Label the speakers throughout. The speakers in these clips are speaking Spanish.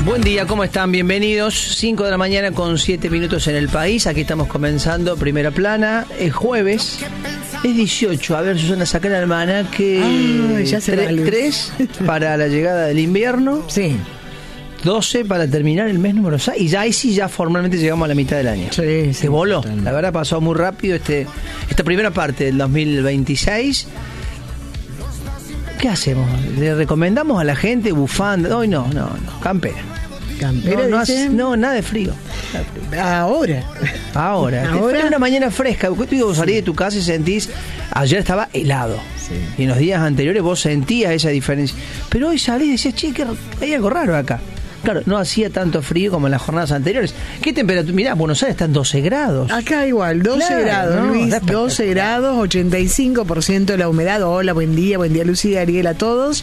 Speaker 1: Buen día, ¿cómo están? Bienvenidos. 5 de la mañana con 7 minutos en el país. Aquí estamos comenzando Primera Plana. Es jueves, es 18. A ver, Susana, saca la hermana que
Speaker 2: ya se
Speaker 1: 3 para la llegada del invierno.
Speaker 2: Sí.
Speaker 1: 12 para terminar el mes número 6. Y ya ahí sí, ya formalmente llegamos a la mitad del año.
Speaker 2: Sí,
Speaker 1: Se voló.
Speaker 2: Totalmente.
Speaker 1: La verdad pasó muy rápido esta primera parte del 2026. ¿Qué hacemos? ¿Le recomendamos a la gente bufanda? Hoy no,
Speaker 2: ¿Campera,
Speaker 1: no, nada de frío.
Speaker 2: Ahora.
Speaker 1: Era una mañana fresca. Vos salís de tu casa y sentís... Ayer estaba helado.
Speaker 2: Sí.
Speaker 1: Y en los días anteriores vos sentías esa diferencia. Pero hoy salís y decías, che, hay algo raro acá. Claro, no hacía tanto frío como en las jornadas anteriores. ¿Qué temperatura? Mirá, Buenos Aires está en 12 grados.
Speaker 2: Acá igual, 12 grados,
Speaker 1: no,
Speaker 2: Luis, 12 grados, 85% de la humedad. Hola, buen día, Lucía, Ariel, a todos.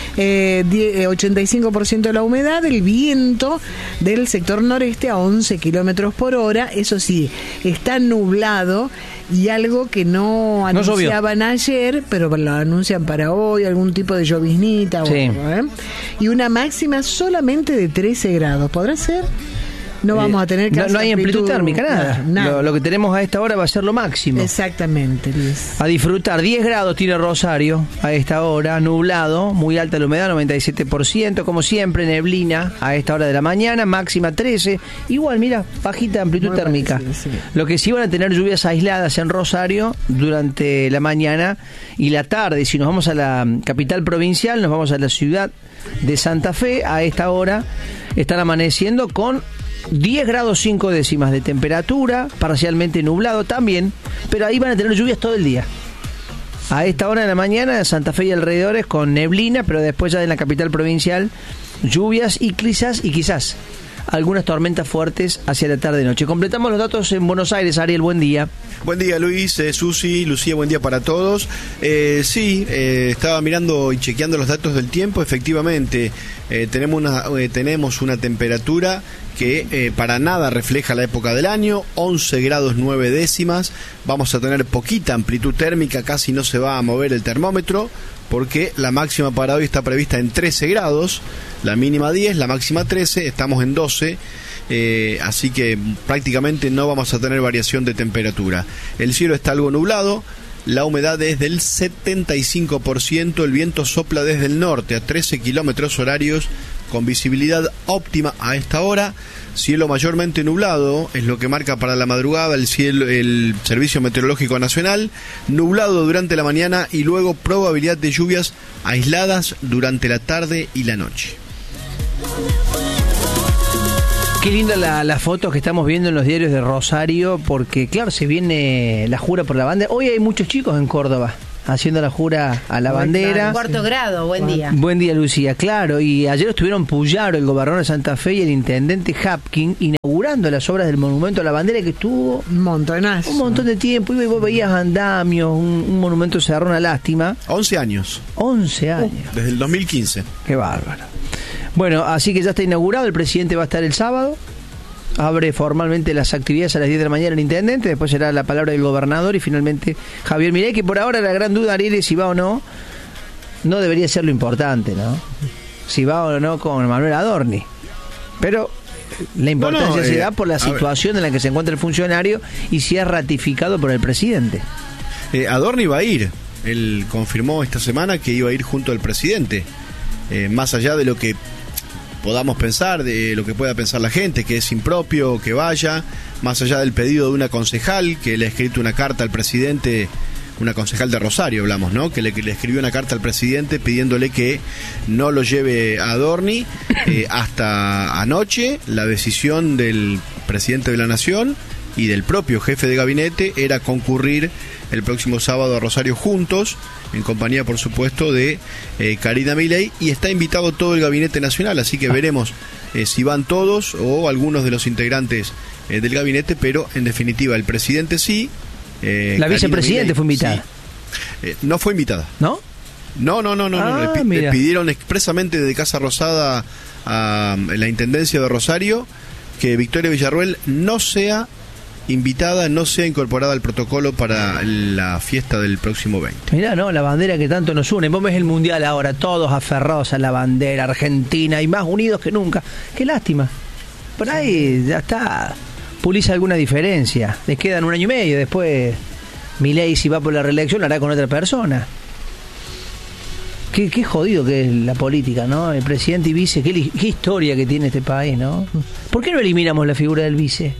Speaker 2: 85% de la humedad, el viento del sector noreste a 11 kilómetros por hora. Eso sí, está nublado y algo que no anunciaban ayer, pero lo anuncian para hoy, algún tipo de lloviznita.
Speaker 1: Sí.
Speaker 2: Y una máxima solamente de 13 grados. ¿Podrá ser? No vamos a tener
Speaker 1: no hay amplitud térmica, nada. Lo que tenemos a esta hora va a ser lo máximo.
Speaker 2: Exactamente, Luis.
Speaker 1: A disfrutar. 10 grados tiene Rosario a esta hora, nublado, muy alta la humedad, 97%, como siempre, neblina a esta hora de la mañana, máxima 13. Igual, mira, bajita amplitud
Speaker 2: Muy
Speaker 1: térmica.
Speaker 2: parecido, sí.
Speaker 1: Lo que sí van a tener lluvias aisladas en Rosario durante la mañana y la tarde. Si nos vamos a la capital provincial, nos vamos a la ciudad de Santa Fe, a esta hora están amaneciendo con 10 grados 5 décimas de temperatura, parcialmente nublado también, pero ahí van a tener lluvias todo el día. A esta hora de la mañana, Santa Fe y alrededores con neblina, pero después ya en la capital provincial, lluvias y quizás algunas tormentas fuertes hacia la tarde-noche. Completamos los datos en Buenos Aires. Ariel, buen día.
Speaker 3: Buen día, Luis, Susi, Lucía, buen día para todos. Estaba mirando y chequeando los datos del tiempo. Efectivamente, tenemos una temperatura que para nada refleja la época del año, 11 grados 9 décimas. Vamos a tener poquita amplitud térmica, casi no se va a mover el termómetro, porque la máxima para hoy está prevista en 13 grados, la mínima 10, la máxima 13, estamos en 12, así que prácticamente no vamos a tener variación de temperatura. El cielo está algo nublado, la humedad es del 75%, el viento sopla desde el norte a 13 kilómetros horarios, con visibilidad óptima a esta hora. Cielo mayormente nublado es lo que marca para la madrugada el Servicio Meteorológico Nacional. Nublado durante la mañana y luego probabilidad de lluvias aisladas durante la tarde y la noche.
Speaker 1: Qué linda la foto que estamos viendo en los diarios de Rosario, porque claro, se viene la jura por la bandera. Hoy hay muchos chicos en Córdoba haciendo la jura a la bandera.
Speaker 4: Cuarto grado, buen día.
Speaker 1: Buen día, Lucía, claro. Y ayer estuvieron Puyaro, el gobernador de Santa Fe, y el intendente Hapkin inaugurando las obras del monumento a la bandera, que estuvo
Speaker 2: Un montón
Speaker 1: de tiempo. Y vos veías andamios, un monumento cerrado, una lástima.
Speaker 3: 11 años.
Speaker 1: 11 años.
Speaker 3: Desde el 2015.
Speaker 1: Qué bárbaro. Bueno, así que ya está inaugurado. El presidente va a estar el sábado. Abre formalmente las actividades a las 10 de la mañana el intendente, después será la palabra del gobernador y finalmente Javier Milei, que por ahora la gran duda, Ariel, es si va o no. No debería ser lo importante, ¿no? Si va o no con Manuel Adorni. Pero la importancia se da por la situación en la que se encuentra el funcionario y si es ratificado por el presidente.
Speaker 3: Adorni va a ir. Él confirmó esta semana que iba a ir junto al presidente. Más allá de lo que podamos pensar, de lo que pueda pensar la gente, que es impropio que vaya, más allá del pedido de una concejal que le ha escrito una carta al presidente, una concejal de Rosario hablamos, ¿no? Que le escribió una carta al presidente pidiéndole que no lo lleve a Adorni. Hasta anoche la decisión del presidente de la Nación y del propio jefe de gabinete era concurrir el próximo sábado a Rosario juntos, en compañía, por supuesto, de Karina Milei, y está invitado todo el gabinete nacional, así que veremos si van todos o algunos de los integrantes del gabinete, pero en definitiva el presidente sí.
Speaker 1: La vicepresidenta fue invitada.
Speaker 3: Sí. No fue invitada.
Speaker 1: ¿No?
Speaker 3: No. Le pidieron expresamente desde Casa Rosada a la Intendencia de Rosario que Victoria Villarruel no sea invitada no sea incorporada al protocolo para la fiesta del próximo 20.
Speaker 1: Mirá, ¿no? La bandera que tanto nos une. Vos ves el Mundial ahora, todos aferrados a la bandera argentina y más unidos que nunca. Qué lástima. Por ahí ya está, pulís alguna diferencia. Les quedan 1 año y medio. Después Milei, si va por la reelección, lo hará con otra persona. Qué jodido que es la política, ¿no? El presidente y vice, qué historia que tiene este país, ¿no? ¿Por qué no eliminamos la figura del vice?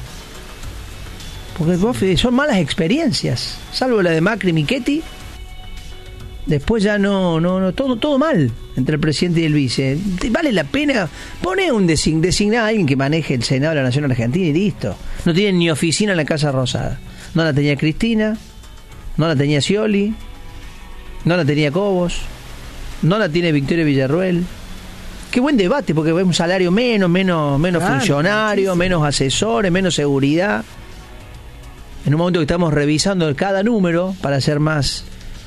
Speaker 1: Porque son malas experiencias, salvo la de Macri y Michetti. Después ya no, todo mal entre el presidente y el vice. ¿Vale la pena? Pone designar a alguien que maneje el Senado de la Nación Argentina y listo. No tienen ni oficina en la Casa Rosada. No la tenía Cristina, no la tenía Scioli, no la tenía Cobos, no la tiene Victoria Villarruel. Qué buen debate, porque es un salario menos claro, funcionario, muchísimo. Menos asesores, menos seguridad. En un momento que estamos revisando cada número para ser más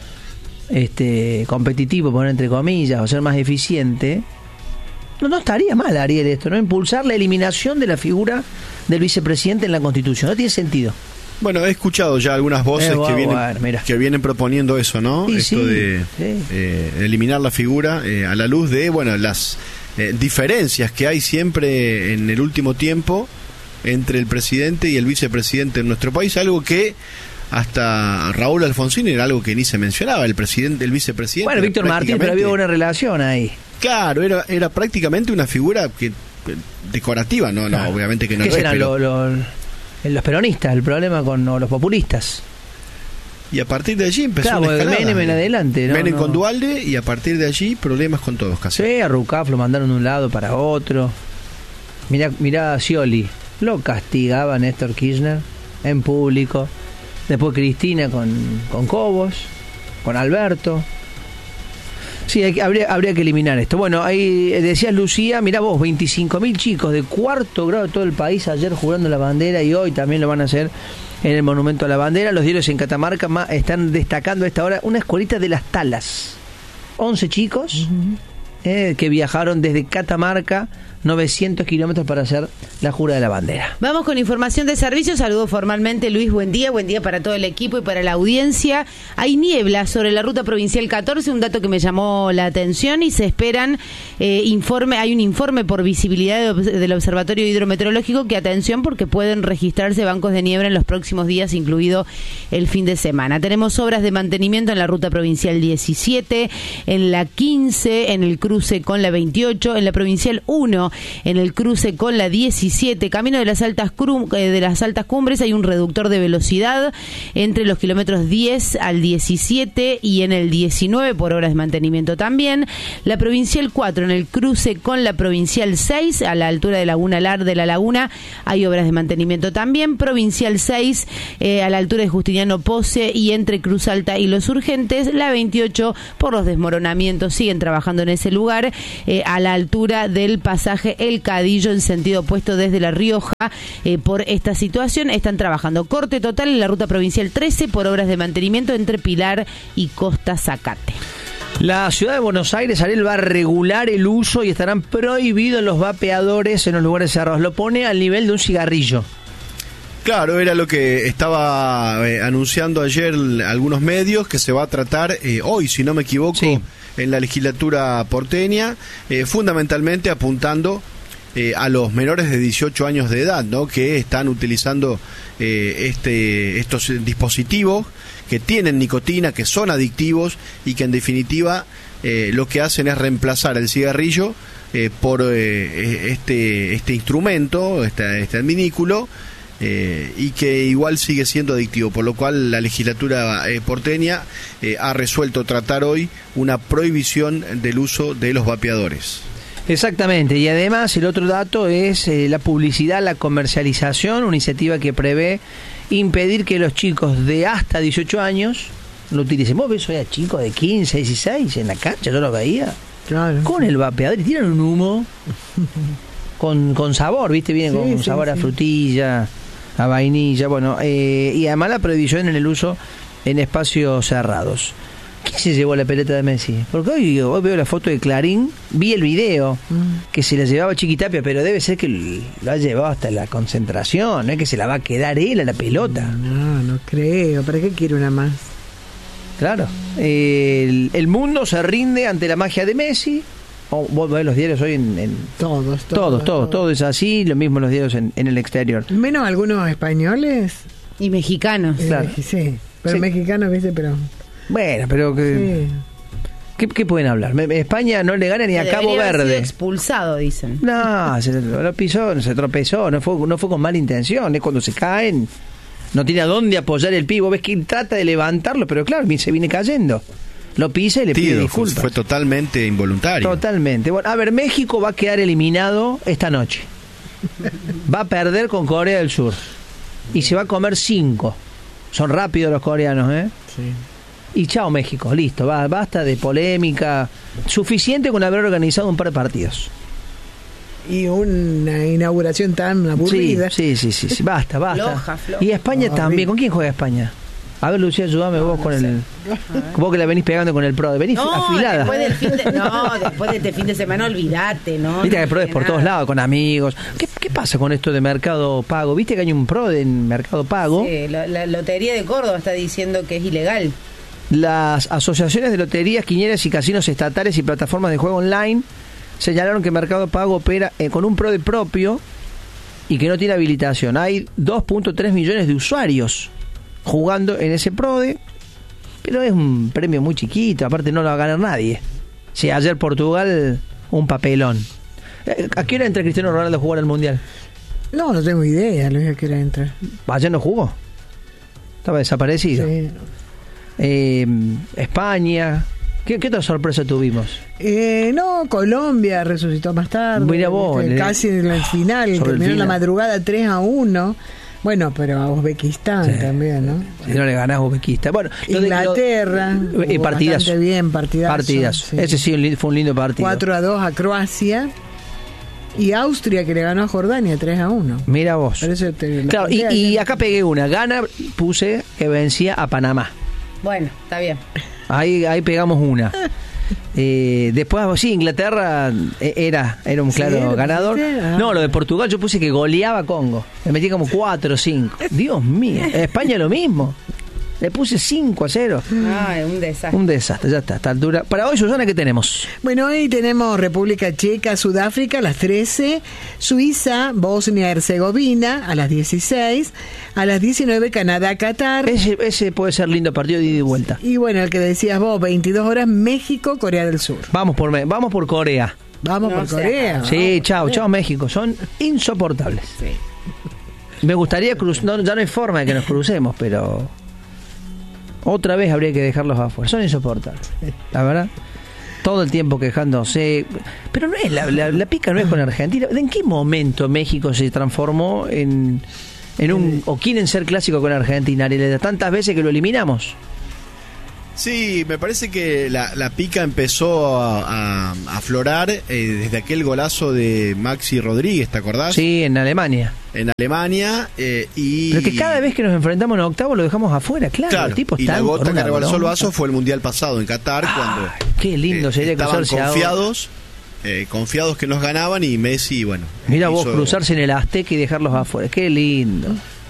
Speaker 1: competitivo, poner entre comillas, o ser más eficiente, no estaría mal, Ariel, esto, ¿no? Impulsar la eliminación de la figura del vicepresidente en la Constitución. No tiene sentido.
Speaker 3: Bueno, he escuchado ya algunas voces que vienen proponiendo eso, ¿no?
Speaker 1: Sí,
Speaker 3: esto de eliminar la figura a la luz de, las diferencias que hay siempre en el último tiempo entre el presidente y el vicepresidente en nuestro país, algo que hasta Raúl Alfonsín era algo que ni se mencionaba, el vicepresidente.
Speaker 1: Bueno, Víctor Martínez, pero había una relación ahí.
Speaker 3: Claro, era prácticamente una figura decorativa, no, obviamente que no.
Speaker 1: ¿Qué serán los peronistas, el problema con los populistas?
Speaker 3: Y a partir de allí empezó una escalada.
Speaker 1: Menem en adelante, ¿no?
Speaker 3: Menem con Duhalde, y a partir de allí problemas con todos casi.
Speaker 1: Sí, a Rucaf lo mandaron de un lado para otro. Mirá a Scioli, lo castigaba Néstor Kirchner en público. Después Cristina con Cobos, con Alberto. Sí, habría que eliminar esto. Bueno, ahí decías, Lucía, mirá vos, 25.000 chicos de 4º grado de todo el país ayer jurando la bandera, y hoy también lo van a hacer en el Monumento a la Bandera. Los diarios en Catamarca están destacando a esta hora una escuelita de Las Talas. 11 chicos que viajaron desde Catamarca 900 kilómetros para hacer la jura de la bandera.
Speaker 4: Vamos con información de servicio. Saludo formalmente, Luis, buen día para todo el equipo y para la audiencia. Hay niebla sobre la ruta provincial 14, un dato que me llamó la atención, y se esperan hay un informe por visibilidad del Observatorio Hidrometeorológico, que atención, porque pueden registrarse bancos de niebla en los próximos días, incluido el fin de semana. Tenemos obras de mantenimiento en la ruta provincial 17, en la 15, en el cruce con la 28, en la provincial 1, en el cruce con la 17, camino de las altas cumbres. Hay un reductor de velocidad entre los kilómetros 10 al 17 y en el 19 por obras de mantenimiento también. La provincial 4, en el cruce con la provincial 6, a la altura de de la Laguna, hay obras de mantenimiento también. Provincial 6, a la altura de Justiniano Pose y entre Cruz Alta y Los Urgentes. La 28, por los desmoronamientos, siguen trabajando en ese lugar, a la altura del pasaje El Cadillo en sentido opuesto desde La Rioja. Por esta situación están trabajando. Corte total en la ruta provincial 13 por obras de mantenimiento entre Pilar y Costa Zacate.
Speaker 1: La ciudad de Buenos Aires, Ariel, va a regular el uso y estarán prohibidos los vapeadores en los lugares cerrados. Lo pone al nivel de un cigarrillo.
Speaker 3: Claro, era lo que estaba anunciando ayer algunos medios, que se va a tratar hoy, si no me equivoco, sí, en la legislatura porteña, fundamentalmente apuntando a los menores de 18 años de edad, ¿no? Que están utilizando estos dispositivos que tienen nicotina, que son adictivos y que en definitiva lo que hacen es reemplazar el cigarrillo por este instrumento, este adminículo, y que igual sigue siendo adictivo, por lo cual la legislatura porteña ha resuelto tratar hoy una prohibición del uso de los vapeadores.
Speaker 1: Exactamente, y además el otro dato es la publicidad, la comercialización, una iniciativa que prevé impedir que los chicos de hasta 18 años lo utilicen. Vos ves hoy a chicos de 15, 16 en la cancha, yo lo veía, claro, con el vapeador, y tiran un humo con sabor, ¿viste? Viene con sabor a frutilla, a vainilla, bueno, y además la prohibición en el uso en espacios cerrados. ¿quién se llevó la pelota de Messi? Porque hoy veo la foto de Clarín, vi el video que se la llevaba Chiquitapia, pero debe ser que lo ha llevado hasta la concentración, no es que se la va a quedar él a la pelota.
Speaker 2: No creo. ¿Para qué quiere una más?
Speaker 1: Claro. El mundo se rinde ante la magia de Messi. Vos ves los diarios hoy en todo es así, lo mismo los diarios en el exterior.
Speaker 2: Menos algunos españoles
Speaker 4: y mexicanos.
Speaker 2: Claro. Sí, pero sí. Mexicanos, ¿viste? Pero
Speaker 1: bueno, pero que sí. ¿Qué pueden hablar? España no le gana ni a Cabo Verde.
Speaker 4: Sido expulsado, dicen.
Speaker 1: No, se lo pisó, se tropezó, no fue con mala intención, es cuando se caen, no tiene a dónde apoyar el pie, vos ves que él trata de levantarlo, pero claro, se viene cayendo. Lo pisa y le pide disculpas.
Speaker 3: Fue totalmente involuntario.
Speaker 1: Totalmente. Bueno, a ver, México va a quedar eliminado esta noche. Va a perder con Corea del Sur. Y se va a comer 5. Son rápidos los coreanos, ¿eh? Sí. Y chao México, listo. Basta de polémica. Suficiente con haber organizado un par de partidos.
Speaker 2: Y una inauguración tan aburrida.
Speaker 1: Sí. Basta.
Speaker 4: Floja.
Speaker 1: Y España también. ¿Con quién juega España? A ver, Lucía, ayúdame vos con el... Vos que la venís pegando con el PRO. Venís afilada.
Speaker 4: Después de este fin de semana, olvídate, ¿no?
Speaker 1: Viste que el PRO es por todos lados, con amigos. ¿Qué pasa con esto de Mercado Pago? ¿Viste que hay un PRO de Mercado Pago?
Speaker 4: Sí, la Lotería de Córdoba está diciendo que es ilegal.
Speaker 1: Las asociaciones de loterías, quinielas y casinos estatales y plataformas de juego online señalaron que Mercado Pago opera con un PRO propio y que no tiene habilitación. Hay 2.3 millones de usuarios jugando en ese PRODE, pero es un premio muy chiquito, aparte no lo va a ganar nadie. Si ayer Portugal, un papelón. ¿A qué hora entra Cristiano Ronaldo a jugar al Mundial?
Speaker 2: No tengo idea, Luis, a qué hora entra.
Speaker 1: ¿Ayer no jugó? Estaba desaparecido. Sí. España, ¿qué otra sorpresa tuvimos?
Speaker 2: Colombia resucitó más tarde.
Speaker 1: Mira vos,
Speaker 2: casi en el final, terminó la madrugada 3-1. Bueno, pero a Uzbekistán también, ¿no?
Speaker 1: Si no le ganás a Uzbekistán. Bueno,
Speaker 2: Inglaterra.
Speaker 1: Partidazo.
Speaker 2: Bien, partidazo.
Speaker 1: Sí. Ese sí fue un lindo partido.
Speaker 2: 4-2 a Croacia. Y Austria, que le ganó a Jordania 3-1.
Speaker 1: Mira vos. Claro, y acá pegué una. Puse que vencía a Panamá.
Speaker 4: Bueno, está bien.
Speaker 1: Ahí pegamos una. Después Inglaterra era un claro ganador. No, lo de Portugal yo puse que goleaba a Congo, le metí como 4 o 5. Dios mío. España lo mismo, le puse 5-0.
Speaker 4: Un
Speaker 1: desastre, ya está, a esta altura. Para hoy, Susana, ¿qué tenemos?
Speaker 2: Bueno, hoy tenemos República Checa, Sudáfrica a las 13, Suiza, Bosnia-Herzegovina a las 16, a las 19 Canadá, Qatar.
Speaker 1: Ese puede ser lindo partido de ida y vuelta.
Speaker 2: Y bueno, el que decías vos, 22 horas, México, Corea del Sur.
Speaker 1: Vamos por Corea.
Speaker 2: Vamos por Corea.
Speaker 1: Sí, chao México, son insoportables. Sí. Me gustaría ya no hay forma de que nos crucemos, pero otra vez habría que dejarlos afuera. Son insoportables, la verdad. Todo el tiempo quejándose. Pero no es la pica no es con Argentina. ¿En qué momento México se transformó en un o quieren ser clásico con Argentina? ¿De tantas veces que lo eliminamos?
Speaker 3: Sí, me parece que la pica empezó a aflorar desde aquel golazo de Maxi Rodríguez, ¿te acordás?
Speaker 1: Sí, en Alemania.
Speaker 3: Pero que
Speaker 1: cada vez que nos enfrentamos en octavo lo dejamos afuera, claro. El tipo
Speaker 3: y la gota que rebalsó el vaso fue el Mundial pasado en Qatar, cuando
Speaker 1: qué lindo sería
Speaker 3: estaban confiados que nos ganaban y Messi, bueno.
Speaker 1: Mira vos cruzarse en el Azteca y dejarlos afuera, qué lindo.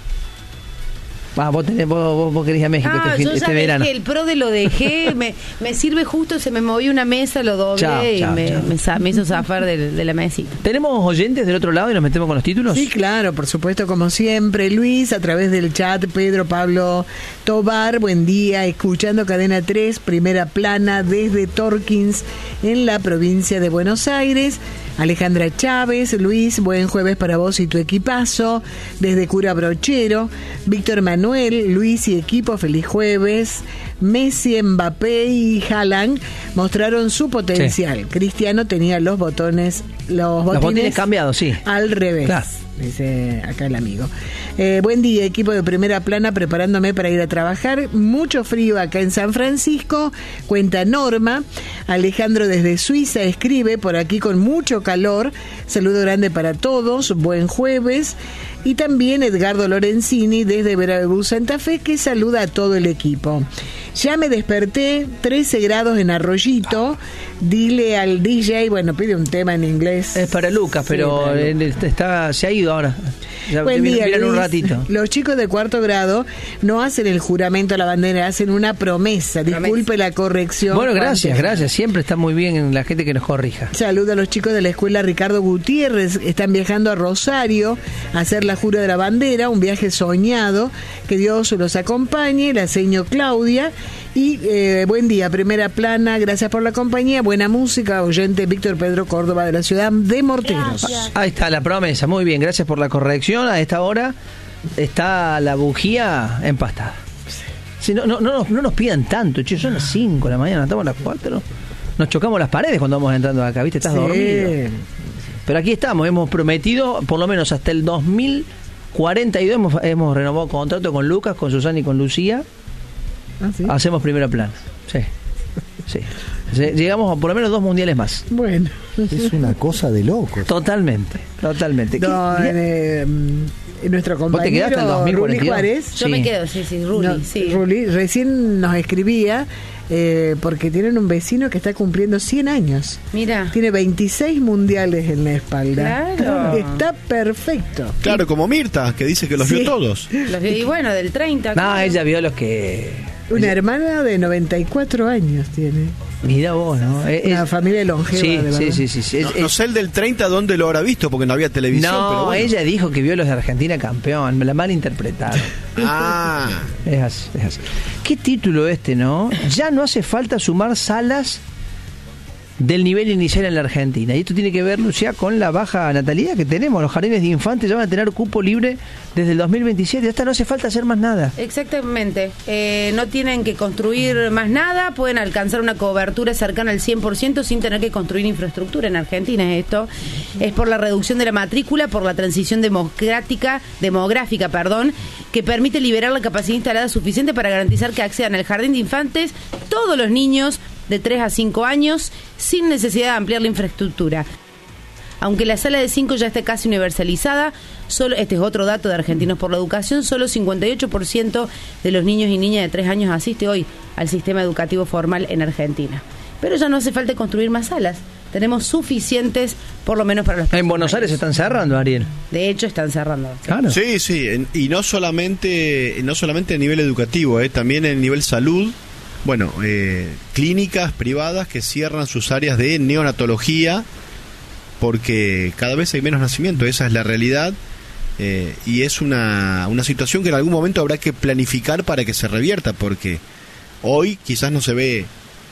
Speaker 1: Vos querés a México este verano.
Speaker 4: Que el PRODE lo dejé, me sirve justo, se me movió una mesa, lo doblé y me hizo zafar de la mesita.
Speaker 1: ¿Tenemos oyentes del otro lado y nos metemos con los títulos?
Speaker 2: Sí, claro, por supuesto, como siempre. Luis, a través del chat, Pedro Pablo Tobar, buen día, escuchando Cadena 3, primera plana desde Torkins, en la provincia de Buenos Aires. Alejandra Chávez, Luis, buen jueves para vos y tu equipazo. Desde Cura Brochero, Víctor Manuel, Luis y equipo, feliz jueves. Messi, Mbappé y Haaland mostraron su potencial. Sí. Cristiano tenía los botines
Speaker 1: cambiados, sí.
Speaker 2: Al revés. Claro. Dice acá el amigo. Buen día, equipo de primera plana, preparándome para ir a trabajar. Mucho frío acá en San Francisco, cuenta Norma. Alejandro desde Suiza escribe, por aquí con mucho calor. Saludo grande para todos, buen jueves. Y también Edgardo Lorenzini desde Veracruz, Santa Fe, que saluda a todo el equipo. Ya me desperté, 13 grados en Arroyito. Dile al DJ, bueno, pide un tema en inglés.
Speaker 1: Es para Lucas, pero se ha ido ahora. Ya
Speaker 2: buen día,
Speaker 1: miran
Speaker 2: Luis.
Speaker 1: Un ratito.
Speaker 2: Los chicos de 4º grado no hacen el juramento a la bandera, hacen una promesa. Disculpe la corrección.
Speaker 1: Bueno, gracias. Siempre está muy bien la gente que nos corrija.
Speaker 2: Saludo a los chicos de la escuela Ricardo Gutiérrez. Están viajando a Rosario a hacer la jura de la bandera, un viaje soñado. Que Dios los acompañe. La seño Claudia. Y buen día, primera plana, gracias por la compañía, buena música, oyente Víctor Pedro Córdoba de la ciudad de Morteros.
Speaker 1: Gracias. Ahí está la promesa, muy bien, gracias por la corrección. A esta hora está la bujía empastada. Sí, no nos pidan tanto, che, son las 5 de la mañana, estamos a las 4. Nos chocamos las paredes cuando vamos entrando acá, ¿viste? Estás dormido. Pero aquí estamos, hemos prometido, por lo menos hasta el 2042, hemos renovado contrato con Lucas, con Susana y con Lucía.
Speaker 2: ¿Ah, sí?
Speaker 1: Hacemos primera plana. Sí. Llegamos a por lo menos 2 mundiales más.
Speaker 2: Bueno.
Speaker 5: Es una cosa de locos.
Speaker 1: Totalmente.
Speaker 2: No, nuestro compañero
Speaker 1: ¿Vos te quedaste hasta el 2042?
Speaker 2: Ruli Juárez.
Speaker 4: Yo me quedo, Ruli.
Speaker 2: No,
Speaker 4: sí.
Speaker 2: Ruli recién nos escribía porque tienen un vecino que está cumpliendo 100 años.
Speaker 4: Mira.
Speaker 2: Tiene 26 mundiales en la espalda.
Speaker 4: Claro.
Speaker 2: Está perfecto.
Speaker 3: Claro, como Mirta, que dice que los vio todos.
Speaker 4: Y bueno, del 30.
Speaker 1: No, ella vio los que...
Speaker 2: Una hermana de 94 años tiene.
Speaker 1: Mira vos, ¿no?
Speaker 2: Una familia longeva,
Speaker 1: sí,
Speaker 2: de verdad.
Speaker 1: Sí.
Speaker 3: No sé el del 30 dónde lo habrá visto, porque no había televisión.
Speaker 1: No,
Speaker 3: pero bueno.
Speaker 1: ella dijo que vio los de Argentina campeón. Me la malinterpretaron. Es así. ¿Qué título ¿no? Ya no hace falta sumar salas del nivel inicial en la Argentina. Y esto tiene que ver, Lucía, con la baja natalidad que tenemos. Los jardines de infantes ya van a tener cupo libre desde el 2027. Hasta no hace falta hacer más nada.
Speaker 4: Exactamente. No tienen que construir más nada. Pueden alcanzar una cobertura cercana al 100% sin tener que construir infraestructura en Argentina. Esto es por la reducción de la matrícula, por la transición demográfica, que permite liberar la capacidad instalada suficiente para garantizar que accedan al jardín de infantes todos los niños de 3 a 5 años sin necesidad de ampliar la infraestructura. Aunque la sala de 5 ya esté casi universalizada, este es otro dato de Argentinos por la Educación, solo 58% de los niños y niñas de 3 años asiste hoy al sistema educativo formal en Argentina. Pero ya no hace falta construir más salas. Tenemos suficientes, por lo menos para los...
Speaker 1: En Buenos Aires están cerrando, Ariel.
Speaker 4: De hecho, están cerrando.
Speaker 1: Claro.
Speaker 3: Sí, y no solamente a nivel educativo, también en nivel salud. Bueno, clínicas privadas que cierran sus áreas de neonatología porque cada vez hay menos nacimiento, esa es la realidad, y es una situación que en algún momento habrá que planificar para que se revierta, porque hoy quizás no se ve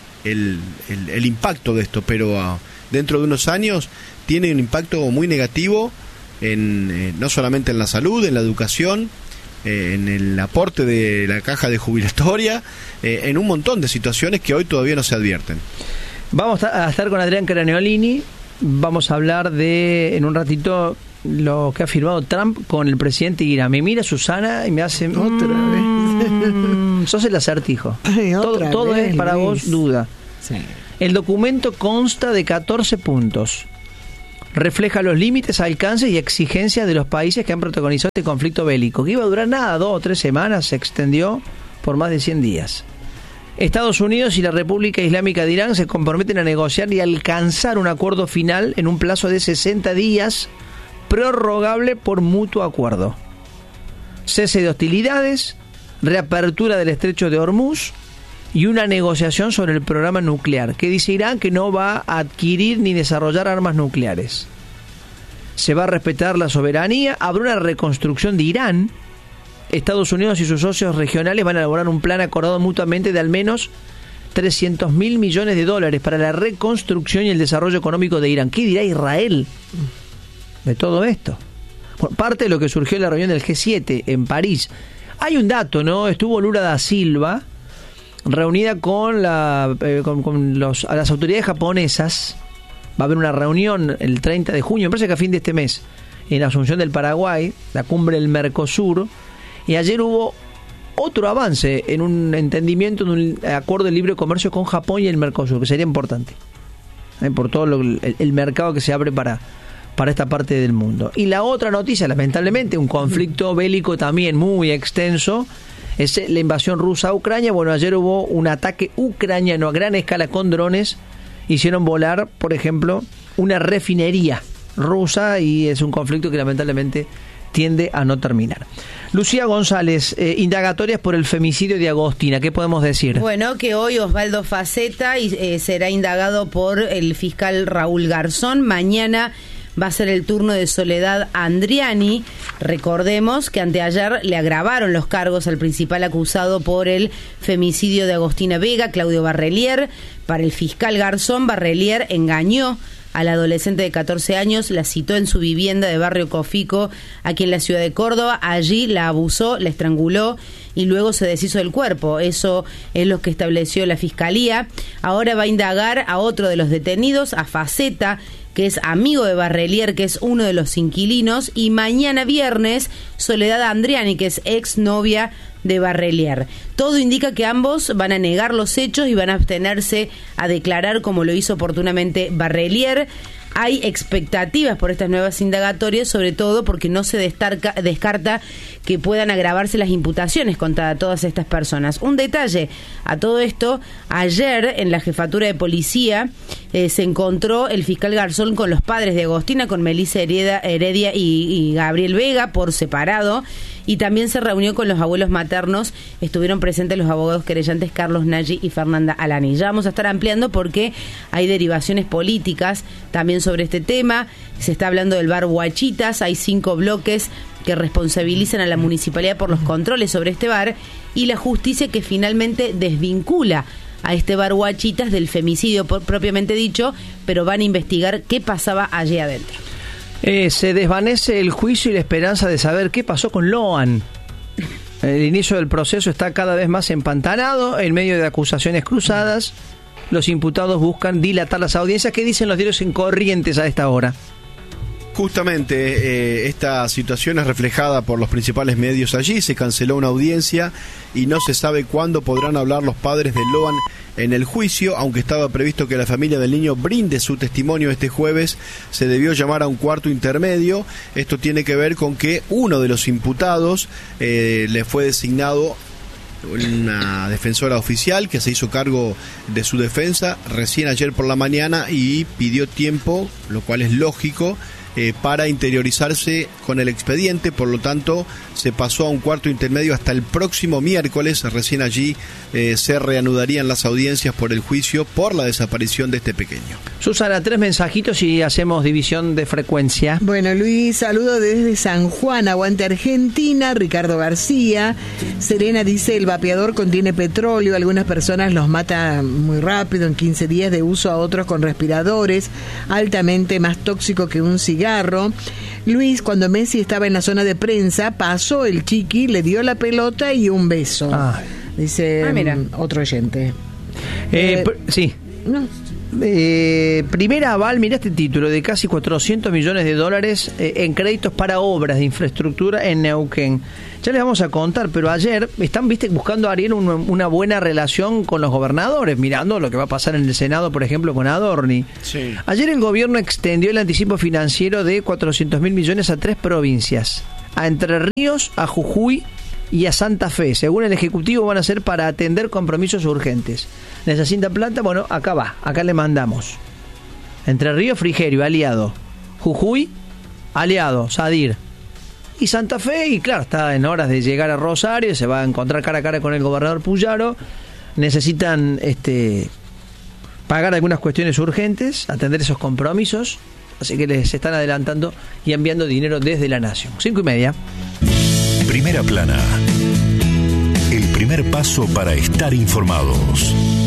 Speaker 3: el impacto de esto, pero dentro de unos años tiene un impacto muy negativo no solamente en la salud, en la educación, en el aporte de la caja de jubilatoria, en un montón de situaciones que hoy todavía no se advierten.
Speaker 1: Vamos a estar con Adrián Craneolini. Vamos a hablar en un ratito, lo que ha firmado Trump con el presidente Irán. Me mira Susana y me hace...
Speaker 2: Otra vez.
Speaker 1: Sos el acertijo. Todo
Speaker 2: vez,
Speaker 1: es para
Speaker 2: Luis.
Speaker 1: vos duda.
Speaker 2: Sí.
Speaker 1: El documento consta de 14 puntos. Refleja los límites, alcances y exigencias de los países que han protagonizado este conflicto bélico, que iba a durar 2 o 3 semanas, se extendió por más de 100 días. Estados Unidos y la República Islámica de Irán se comprometen a negociar y alcanzar un acuerdo final en un plazo de 60 días, prorrogable por mutuo acuerdo. Cese de hostilidades, reapertura del estrecho de Hormuz y una negociación sobre el programa nuclear, que dice Irán que no va a adquirir ni desarrollar armas nucleares. Se va a respetar la soberanía, habrá una reconstrucción de Irán. Estados Unidos y sus socios regionales van a elaborar un plan acordado mutuamente de al menos $300.000 millones para la reconstrucción y el desarrollo económico de Irán. ¿Qué dirá Israel de todo esto? Bueno, parte de lo que surgió en la reunión del G7 en París. Hay un dato, ¿no? Estuvo Lula da Silva reunida con las autoridades japonesas. Va a haber una reunión el 30 de junio, me parece que a fin de este mes, en Asunción del Paraguay, la cumbre del Mercosur. Y ayer hubo otro avance en un entendimiento, en un acuerdo de libre comercio con Japón y el Mercosur, que sería importante, por todo el mercado que se abre para esta parte del mundo. Y la otra noticia, lamentablemente, un conflicto bélico también muy extenso es la invasión rusa a Ucrania. Bueno, ayer hubo un ataque ucraniano a gran escala con drones. Hicieron volar, por ejemplo, una refinería rusa y es un conflicto que lamentablemente tiende a no terminar. Lucía González, indagatorias por el femicidio de Agostina, ¿qué podemos decir?
Speaker 4: Bueno, que hoy Osvaldo Faceta será indagado por el fiscal Raúl Garzón. Mañana va a ser el turno de Soledad Andriani. Recordemos que anteayer le agravaron los cargos al principal acusado por el femicidio de Agostina Vega, Claudio Barrelier. Para el fiscal Garzón, Barrelier engañó a la adolescente de 14 años, la citó en su vivienda de Barrio Cofico, aquí en la ciudad de Córdoba. Allí la abusó, la estranguló y luego se deshizo del cuerpo. Eso es lo que estableció la Fiscalía. Ahora va a indagar a otro de los detenidos, a Faceta, que es amigo de Barrelier, que es uno de los inquilinos, y mañana viernes Soledad Andriani, que es exnovia de Barrelier. Todo indica que ambos van a negar los hechos y van a abstenerse a declarar, como lo hizo oportunamente Barrelier. Hay expectativas por estas nuevas indagatorias, sobre todo porque no se descarta que puedan agravarse las imputaciones contra todas estas personas. Un detalle a todo esto: ayer en la jefatura de policía se encontró el fiscal Garzón con los padres de Agostina, con Melissa Heredia y Gabriel Vega por separado, y también se reunió con los abuelos maternos. Estuvieron presentes los abogados querellantes Carlos Nagy y Fernanda Alani. Ya vamos a estar ampliando porque hay derivaciones políticas también sobre este tema. Se está hablando del bar Huachitas. Hay 5 bloques que responsabilizan a la municipalidad por los controles sobre este bar, y la justicia que finalmente desvincula a este bar Huachitas del femicidio propiamente dicho, pero van a investigar qué pasaba allí adentro.
Speaker 1: Se desvanece el juicio y la esperanza de saber qué pasó con Loan. El inicio del proceso está cada vez más empantanado en medio de acusaciones cruzadas. Los imputados buscan dilatar las audiencias. ¿Qué dicen los diarios en Corrientes a esta hora?
Speaker 3: Justamente esta situación es reflejada por los principales medios allí. Se canceló una audiencia y no se sabe cuándo podrán hablar los padres de Loan en el juicio. Aunque estaba previsto que la familia del niño brinde su testimonio este jueves, se debió llamar a un cuarto intermedio. Esto tiene que ver con que uno de los imputados le fue designado una defensora oficial que se hizo cargo de su defensa recién ayer por la mañana y pidió tiempo, lo cual es lógico, para interiorizarse con el expediente. Por lo tanto, se pasó a un cuarto intermedio hasta el próximo miércoles. Recién allí se reanudarían las audiencias por el juicio por la desaparición de este pequeño.
Speaker 1: Susana, 3 mensajitos y hacemos división de frecuencia.
Speaker 2: Bueno, Luis, saludo desde San Juan, aguante Argentina. Ricardo García. Serena dice: el vapeador contiene petróleo, algunas personas los mata muy rápido, en 15 días de uso, a otros con respiradores, altamente más tóxico que un cigarro. Luis, cuando Messi estaba en la zona de prensa, pasó el chiqui, le dio la pelota y un beso. Dice otro oyente.
Speaker 1: Sí.
Speaker 2: No.
Speaker 1: Primera aval, mira este título, de casi $400 millones en créditos para obras de infraestructura en Neuquén. Ya les vamos a contar, pero ayer están buscando, Ariel, una buena relación con los gobernadores, mirando lo que va a pasar en el Senado, por ejemplo, con Adorni.
Speaker 3: Sí.
Speaker 1: Ayer el gobierno extendió el anticipo financiero de $400 millones a 3 provincias: a Entre Ríos, a Jujuy y a Santa Fe. Según el Ejecutivo, van a ser para atender compromisos urgentes. ¿Necesitan plata? Bueno, acá le mandamos. Entre Ríos, Frigerio, aliado. Jujuy, aliado, Sadir. Y Santa Fe, y claro, está en horas de llegar a Rosario, se va a encontrar cara a cara con el gobernador Puyaro. Necesitan pagar algunas cuestiones urgentes, atender esos compromisos, así que les están adelantando y enviando dinero desde la Nación. 5:30.
Speaker 6: Primera Plana. El primer paso para estar informados.